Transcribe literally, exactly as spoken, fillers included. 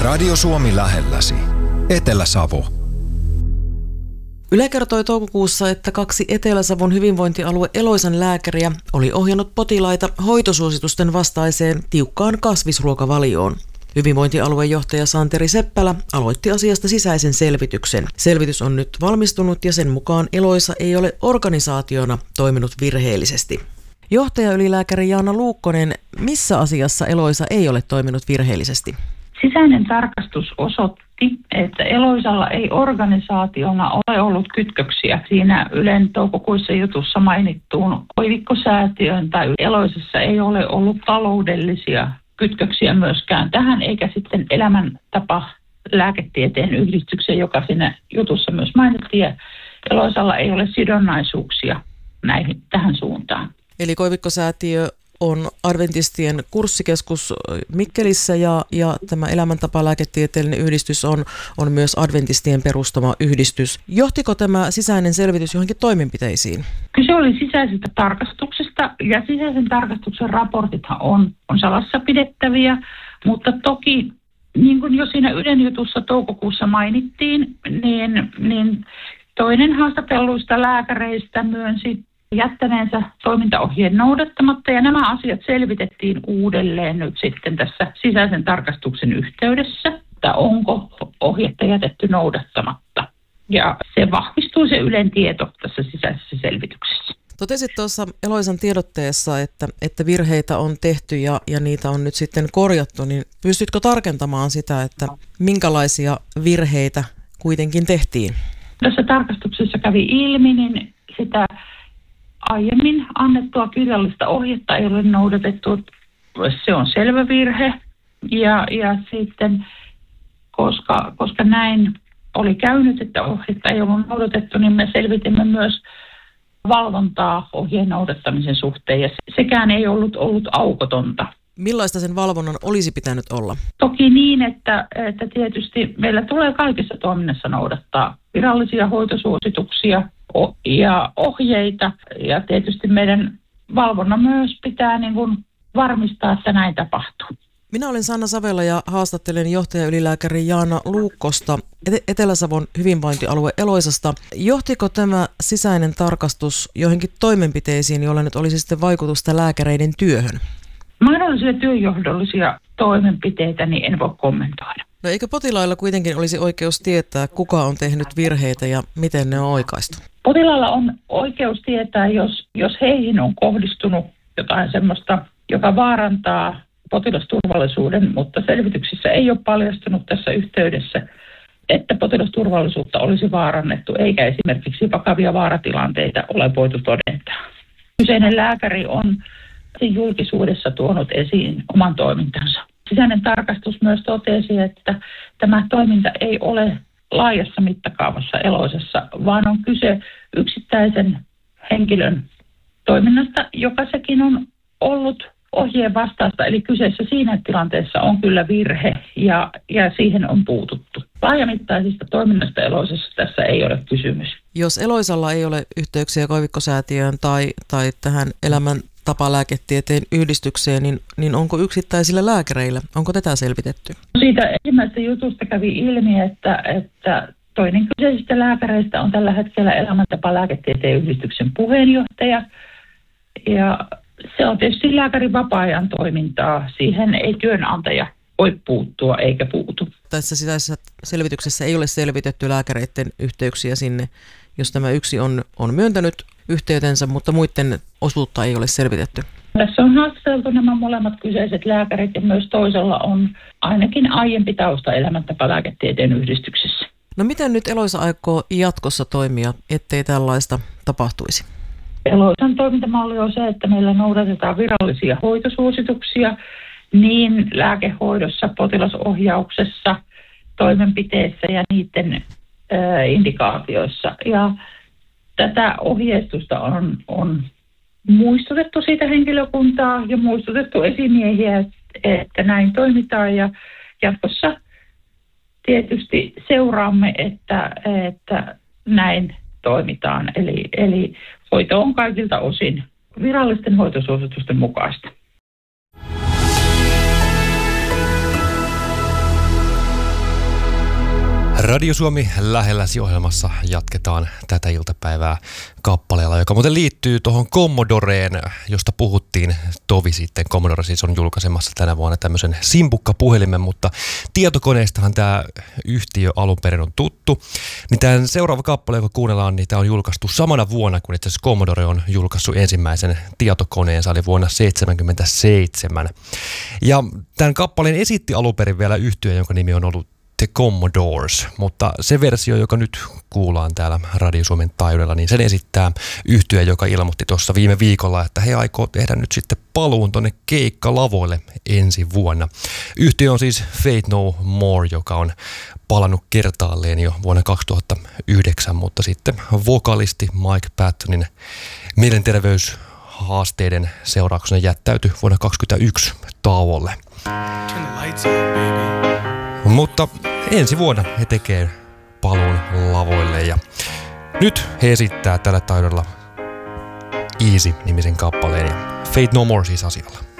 Radio Suomi lähelläsi. Etelä-Savo. Yle kertoi toukokuussa, että kaksi Etelä-Savon hyvinvointialue Eloisan lääkäriä oli ohjannut potilaita hoitosuositusten vastaiseen tiukkaan kasvisruokavalioon. Hyvinvointialuejohtaja Santeri Seppälä aloitti asiasta sisäisen selvityksen. Selvitys on nyt valmistunut ja sen mukaan Eloisa ei ole organisaationa toiminut virheellisesti. Johtajaylilääkäri Jaana Luukkonen, missä asiassa Eloisa ei ole toiminut virheellisesti? Sisäinen tarkastus osoitti, että Eloisalla ei organisaationa ole ollut kytköksiä siinä Ylen toukokuissa jutussa mainittuun Koivikkosäätiön tai Eloisassa ei ole ollut taloudellisia kytköksiä myöskään tähän, eikä sitten elämäntapa lääketieteen yhdistyksen, joka siinä jutussa myös mainittiin, ja Eloisalla ei ole sidonnaisuuksia näihin, tähän suuntaan. Eli Koivikkosäätiö on adventistien kurssikeskus Mikkelissä ja, ja tämä elämäntapalääketieteellinen yhdistys on, on myös adventistien perustama yhdistys. Johtiko tämä sisäinen selvitys johonkin toimenpiteisiin? Kyse oli sisäisestä tarkastuksesta ja sisäisen tarkastuksen raportithan on, on salassa pidettäviä, mutta toki niin kuin jo siinä Ylen jutussa toukokuussa mainittiin, niin, niin toinen haastatelluista lääkäreistä myönsi jättäneensä toimintaohjeen noudattamatta, ja nämä asiat selvitettiin uudelleen nyt sitten tässä sisäisen tarkastuksen yhteydessä, että onko ohjetta jätetty noudattamatta. Ja se vahvistuu se Ylen tieto tässä sisäisessä selvityksessä. Totesit tuossa Eloisan tiedotteessa, että, että virheitä on tehty ja, ja niitä on nyt sitten korjattu, niin pystytkö tarkentamaan sitä, että minkälaisia virheitä kuitenkin tehtiin? Tässä tarkastuksessa kävi ilmi, niin sitä aiemmin annettua kirjallista ohjetta ei ole noudatettu. Se on selvä virhe. Ja, ja sitten, koska, koska näin oli käynyt, että ohjetta ei ollut noudatettu, niin me selvitimme myös valvontaa ohjeen noudattamisen suhteen. Ja sekään ei ollut ollut aukotonta. Millaista sen valvonnan olisi pitänyt olla? Toki niin, että, että tietysti meillä tulee kaikessa toiminnassa noudattaa virallisia hoitosuosituksia ja ohjeita, ja tietysti meidän valvonnan myös pitää niin kuin varmistaa, että näin tapahtuu. Minä olen Sanna Savela ja haastattelen johtajaylilääkäri Jaana Luukkosta Etelä-Savon hyvinvointialue Eloisasta. Johtiko tämä sisäinen tarkastus johonkin toimenpiteisiin, joilla nyt olisi sitten vaikutusta lääkäreiden työhön? Mahdollisia työjohdollisia toimenpiteitä niin en voi kommentoida. No eikö potilailla kuitenkin olisi oikeus tietää, kuka on tehnyt virheitä ja miten ne on oikaistu? Potilailla on oikeus tietää, jos, jos heihin on kohdistunut jotain semmoista, joka vaarantaa potilasturvallisuuden, mutta selvityksissä ei ole paljastunut tässä yhteydessä, että potilasturvallisuutta olisi vaarannettu, eikä esimerkiksi vakavia vaaratilanteita ole voitu todentaa. Kyseinen lääkäri on julkisuudessa tuonut esiin oman toimintansa. Sisäinen tarkastus myös totesi, että tämä toiminta ei ole laajassa mittakaavassa Eloisassa, vaan on kyse yksittäisen henkilön toiminnasta, joka sekin on ollut ohjeen vastaista, eli kyseessä siinä tilanteessa on kyllä virhe ja, ja siihen on puututtu. Laajamittaisista toiminnasta Eloisassa tässä ei ole kysymys. Jos Eloisalla ei ole yhteyksiä Koivikkosäätiöön tai, tai tähän elämän tapalääketieteen yhdistykseen, niin, niin onko yksittäisillä lääkäreillä, onko tätä selvitetty? Siitä ensimmäisestä jutusta kävi ilmi, että, että toinen kyseisistä lääkäreistä on tällä hetkellä elämäntapalääketieteen yhdistyksen puheenjohtaja, ja se on tietysti lääkärin vapaa-ajan toimintaa. Siihen ei työnantaja voi puuttua eikä puutu. Tässä sisäisessä selvityksessä ei ole selvitetty lääkäreiden yhteyksiä sinne, jos tämä yksi on, on myöntänyt yhteytensä, mutta muiden osuutta ei ole selvitetty. Tässä on haastateltu nämä molemmat kyseiset lääkärit ja myös toisella on ainakin aiempi tausta elämäntapalääketieteen yhdistyksessä. No miten nyt Eloisa aikoo jatkossa toimia, ettei tällaista tapahtuisi? Eloisan toimintamalli on se, että meillä noudatetaan virallisia hoitosuosituksia niin lääkehoidossa, potilasohjauksessa, toimenpiteissä ja niiden ää, indikaatioissa. Ja tätä ohjeistusta on, on muistutettu siitä henkilökuntaa ja muistutettu esimiehiä, että näin toimitaan, ja jatkossa tietysti seuraamme, että, että näin toimitaan. Eli, eli hoito on kaikilta osin virallisten hoitosuositusten mukaista. Radio Suomi lähelläsi -ohjelmassa jatketaan tätä iltapäivää kappaleella, joka muuten liittyy tuohon Commodoreen, josta puhuttiin tovi sitten. Commodore siis on julkaisemassa tänä vuonna tämmöisen simpukkapuhelimen, mutta tietokoneistahan tämä yhtiö alun perin on tuttu. Niin tämän seuraava kappale, joka kuunnellaan, niin tämä on julkaistu samana vuonna, kun itse asiassa Commodore on julkaissut ensimmäisen tietokoneensa, eli vuonna seitsemänkymmentäseitsemän. Ja tämän kappaleen esitti alun perin vielä yhtiö, jonka nimi on ollut The Commodores, mutta se versio, joka nyt kuullaan täällä Radio Suomen taajuudella, niin sen esittää yhtye, joka ilmoitti tuossa viime viikolla, että he aikoo tehdä nyt sitten paluun tonne keikkalavoille ensi vuonna. Yhtye on siis Faith No More, joka on palannut kertaalleen jo vuonna kaksituhattayhdeksän, mutta sitten vokalisti Mike Pattonin mielenterveyshaasteiden seurauksena jättäytyi vuonna kaksituhattakaksikymmentäyksi tauolle. Mutta ensi vuonna he tekee paluun lavoille ja nyt he esittää tällä taidolla Easy-nimisen kappaleen ja Faith No More siis asialla.